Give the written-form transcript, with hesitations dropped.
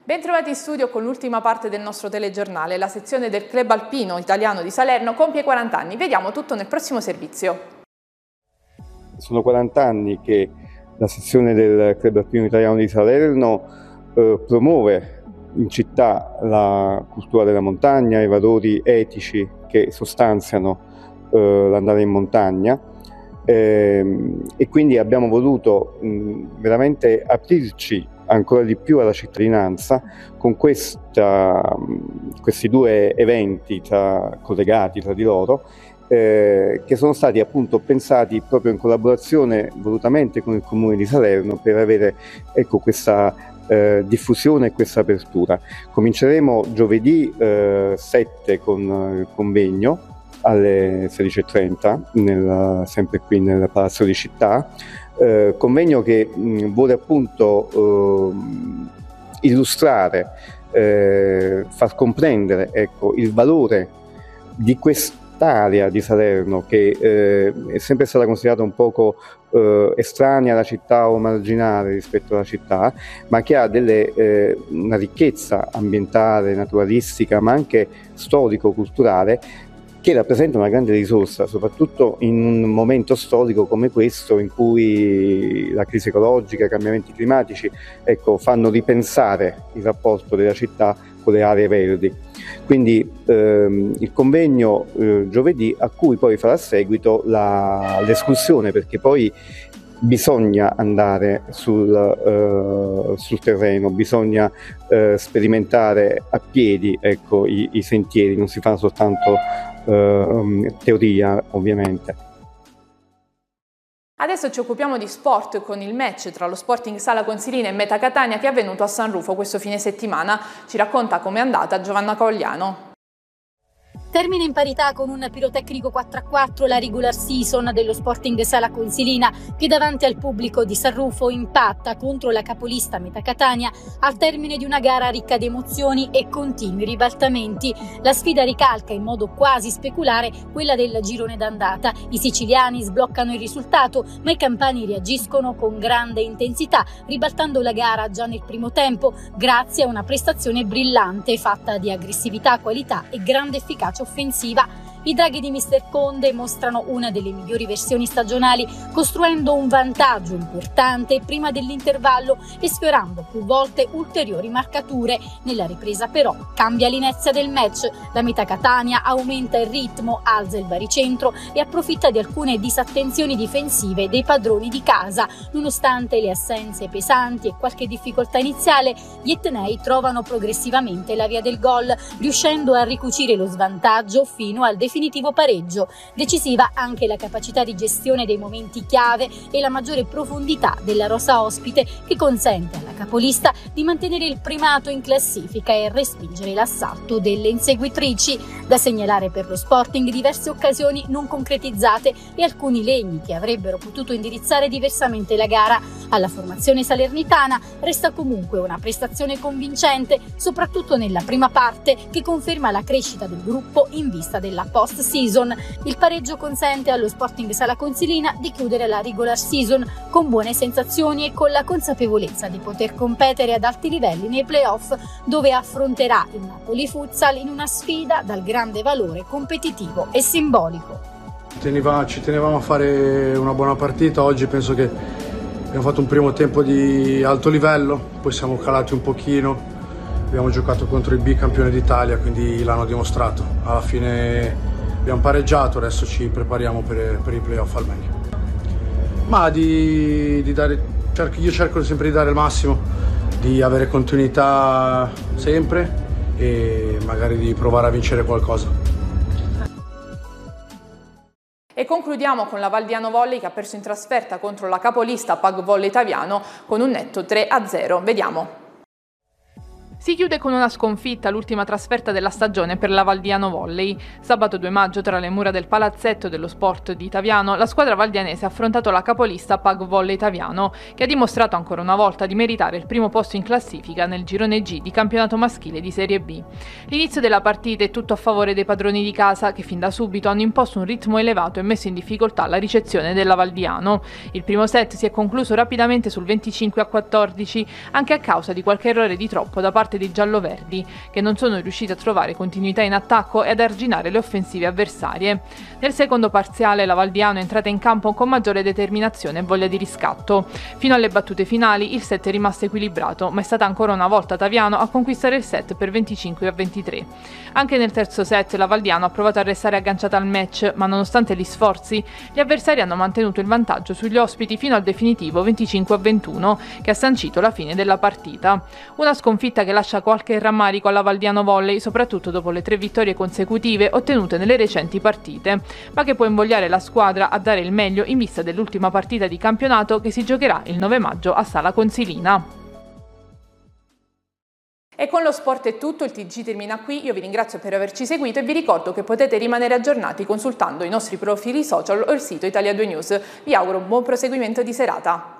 Bentrovati in studio con l'ultima parte del nostro telegiornale. La sezione del Club Alpino Italiano di Salerno compie 40 anni. Vediamo tutto nel prossimo servizio. Sono 40 anni che la sezione del Club Alpino Italiano di Salerno promuove in città la cultura della montagna, i valori etici che sostanziano l'andare in montagna. E quindi abbiamo voluto veramente aprirci ancora di più alla cittadinanza con questi due eventi collegati tra di loro, che sono stati appunto pensati proprio in collaborazione volutamente con il Comune di Salerno per avere questa diffusione e questa apertura. Cominceremo giovedì 7 con il convegno alle 16:30 sempre qui nel Palazzo di Città, convegno che vuole appunto illustrare, far comprendere il valore di quest'area di Salerno che è sempre stata considerata un poco estranea alla città o marginale rispetto alla città, ma che ha una ricchezza ambientale, naturalistica, ma anche storico-culturale, che rappresenta una grande risorsa, soprattutto in un momento storico come questo in cui la crisi ecologica, i cambiamenti climatici fanno ripensare il rapporto della città con le aree verdi. Quindi il convegno giovedì, a cui poi farà seguito l'escursione, perché poi bisogna andare sul terreno, bisogna sperimentare a piedi i sentieri, non si fa soltanto teoria ovviamente. Adesso ci occupiamo di sport con il match tra lo Sporting Sala Consilina e Meta Catania che è avvenuto a San Rufo questo fine settimana. Ci racconta com'è andata Giovanna Cogliano. Termina in parità con un pirotecnico 4-4 la regular season dello Sporting Sala Consilina, che davanti al pubblico di San Rufo impatta contro la capolista Meta Catania al termine di una gara ricca di emozioni e continui ribaltamenti. La sfida ricalca in modo quasi speculare quella del girone d'andata. I siciliani sbloccano il risultato, ma i campani reagiscono con grande intensità, ribaltando la gara già nel primo tempo grazie a una prestazione brillante fatta di aggressività, qualità e grande efficacia offensiva. I draghi di Mister Conde mostrano una delle migliori versioni stagionali, costruendo un vantaggio importante prima dell'intervallo e sfiorando più volte ulteriori marcature. Nella ripresa però cambia l'inezia del match. La Meta Catania aumenta il ritmo, alza il baricentro e approfitta di alcune disattenzioni difensive dei padroni di casa. Nonostante le assenze pesanti e qualche difficoltà iniziale, gli etnei trovano progressivamente la via del gol, riuscendo a ricucire lo svantaggio fino al definitivo pareggio. Decisiva anche la capacità di gestione dei momenti chiave e la maggiore profondità della rosa ospite, che consente alla capolista di mantenere il primato in classifica e respingere l'assalto delle inseguitrici. Da segnalare per lo Sporting diverse occasioni non concretizzate e alcuni legni che avrebbero potuto indirizzare diversamente la gara. Alla formazione salernitana resta comunque una prestazione convincente, soprattutto nella prima parte, che conferma la crescita del gruppo in vista della post-season. Il pareggio consente allo Sporting Sala Consilina di chiudere la regular season con buone sensazioni e con la consapevolezza di poter competere ad alti livelli nei playoff, dove affronterà il Napoli Futsal in una sfida dal grande valore competitivo e simbolico. Ci tenevamo a fare una buona partita. Oggi penso che abbiamo fatto un primo tempo di alto livello, poi siamo calati un pochino. Abbiamo giocato contro il bicampione d'Italia, quindi l'hanno dimostrato. Alla fine abbiamo pareggiato, adesso ci prepariamo per i playoff al meglio. Ma io cerco sempre di dare il massimo, di avere continuità sempre e magari di provare a vincere qualcosa. E concludiamo con la Valdiano Volley che ha perso in trasferta contro la capolista Pag Volley Taviano con un netto 3-0. Vediamo. Si chiude con una sconfitta l'ultima trasferta della stagione per la Valdiano Volley. Sabato 2 maggio, tra le mura del palazzetto dello sport di Taviano, la squadra valdianese ha affrontato la capolista Pag Volley Taviano, che ha dimostrato ancora una volta di meritare il primo posto in classifica nel girone G di campionato maschile di Serie B. L'inizio della partita è tutto a favore dei padroni di casa, che fin da subito hanno imposto un ritmo elevato e messo in difficoltà la ricezione della Valdiano. Il primo set si è concluso rapidamente sul 25-14, anche a causa di qualche errore di troppo da parte parte dei gialloverdi, che non sono riusciti a trovare continuità in attacco e ad arginare le offensive avversarie. Nel secondo parziale la Valdiano è entrata in campo con maggiore determinazione e voglia di riscatto. Fino alle battute finali il set è rimasto equilibrato, ma è stata ancora una volta Taviano a conquistare il set per 25-23. Anche nel terzo set la Valdiano ha provato a restare agganciata al match, ma nonostante gli sforzi, gli avversari hanno mantenuto il vantaggio sugli ospiti fino al definitivo 25-21, che ha sancito la fine della partita. Una sconfitta che lascia qualche rammarico alla Valdiano Volley, soprattutto dopo le 3 vittorie consecutive ottenute nelle recenti partite, ma che può invogliare la squadra a dare il meglio in vista dell'ultima partita di campionato che si giocherà il 9 maggio a Sala Consilina. E con lo sport è tutto, il TG termina qui, io vi ringrazio per averci seguito e vi ricordo che potete rimanere aggiornati consultando i nostri profili social o il sito Italia 2 News. Vi auguro un buon proseguimento di serata.